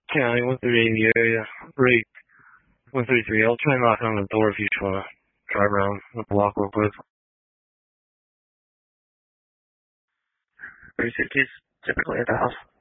County, 138 in the area. Rate 133. I'll try and knock on the door if you just want to drive around the block real quick. 36 is typically at the house.